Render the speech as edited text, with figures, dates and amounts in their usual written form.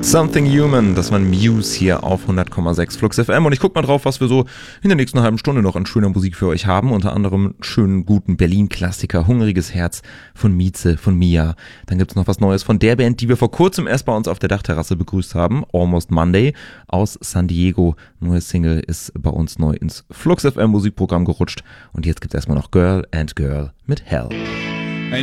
Something Human, das war ein Muse hier auf 100,6 Flux FM und ich guck mal drauf, was wir so in der nächsten halben Stunde noch an schöner Musik für euch haben, unter anderem schönen, guten Berlin-Klassiker, Hungriges Herz von Mieze, von Mia. Dann gibt's noch was Neues von der Band, die wir vor kurzem erst bei uns auf der Dachterrasse begrüßt haben, Almost Monday aus San Diego. Neue Single ist bei uns neu ins Flux FM Musikprogramm gerutscht und jetzt gibt's erstmal noch Girl and Girl mit Hell.